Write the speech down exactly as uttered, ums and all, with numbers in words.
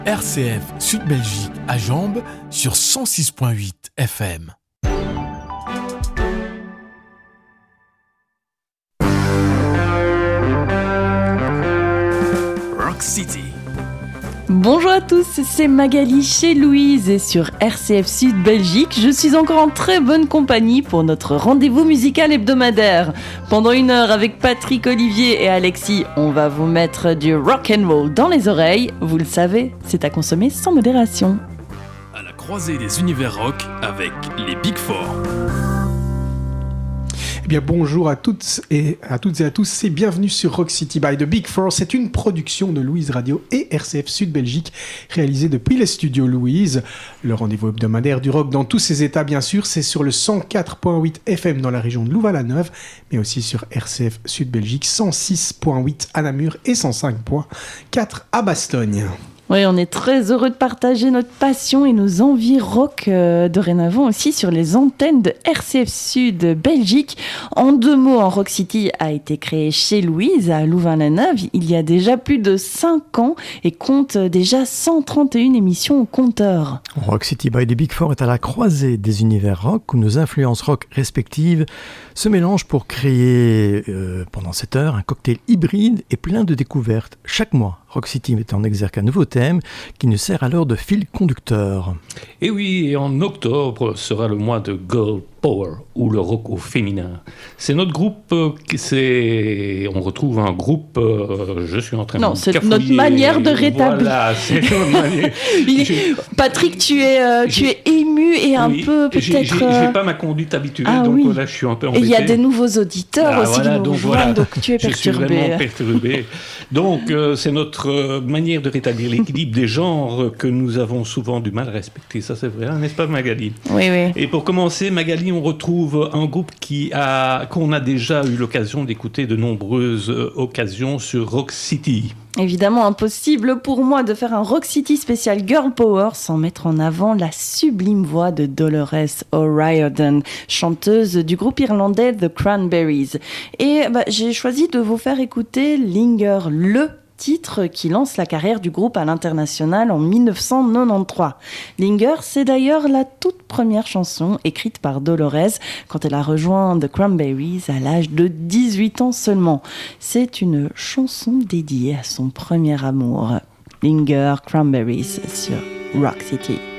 R C F Sud Belgique à Jambes sur cent six virgule huit F M. Rock City. Bonjour à tous, c'est Magali chez Louise et sur R C F Sud Belgique. Je suis encore en très bonne compagnie pour notre rendez-vous musical hebdomadaire. Pendant une heure avec Patrick, Olivier et Alexis, on va vous mettre du rock and roll dans les oreilles. Vous le savez, c'est à consommer sans modération. À la croisée des univers rock avec les Big Four. Eh bien, bonjour à toutes et à toutes et à tous et bienvenue sur Rock City by The Big Four. C'est une production de Louise Radio et R C F Sud Belgique réalisée depuis les studios Louise. Le rendez-vous hebdomadaire du rock dans tous ses états, bien sûr, c'est sur le cent quatre virgule huit F M dans la région de Louvain-la-Neuve, mais aussi sur R C F Sud Belgique cent six virgule huit à Namur et cent cinq virgule quatre à Bastogne. Oui, on est très heureux de partager notre passion et nos envies rock euh, dorénavant aussi sur les antennes de R C F Sud Belgique. En deux mots, en Rock City a été créé chez Louise à Louvain-la-Neuve il y a déjà plus de cinq ans et compte déjà cent trente et une émissions au compteur. Rock City by The Big Four est à la croisée des univers rock où nos influences rock respectives se mélangent pour créer euh, pendant cette heure un cocktail hybride et plein de découvertes. Chaque mois, Rock City met en exergue un nouveau thème qui nous sert alors de fil conducteur. Et oui, et en octobre sera le mois de Girl Power, ou le rock au féminin. C'est notre groupe, euh, c'est... on retrouve un groupe, euh, je suis en train non, de c'est cafouiller. notre manière de rétablir. Voilà, c'est notre manière. est... Patrick, tu es, euh, tu es ému et un oui, peu peut-être... J'ai, j'ai, euh... j'ai pas ma conduite habituelle, ah, donc oui. là je suis un peu embêté. Et il y a des nouveaux auditeurs ah, aussi voilà, qui nous donc, rejoignent, voilà. donc tu es perturbé. Je suis vraiment perturbé. Donc euh, c'est notre euh, manière de rétablir l'équilibre des genres que nous avons souvent du mal à respecter. Ça c'est vrai, hein, n'est-ce pas Magali ? Oui, oui. Et pour commencer, Magali, on retrouve un groupe qui a, qu'on a déjà eu l'occasion d'écouter de nombreuses euh, occasions sur Rock City. Évidemment impossible pour moi de faire un Rock City spécial Girl Power sans mettre en avant la sublime voix de Dolores O'Riordan, chanteuse du groupe irlandais The Cranberries. Et bah, j'ai choisi de vous faire écouter Linger, le titre qui lance la carrière du groupe à l'international en dix-neuf cent quatre-vingt-treize. Linger, c'est d'ailleurs la toute première chanson écrite par Dolores quand elle a rejoint The Cranberries à l'âge de dix-huit ans seulement. C'est une chanson dédiée à son premier amour. Linger, Cranberries sur Rock City.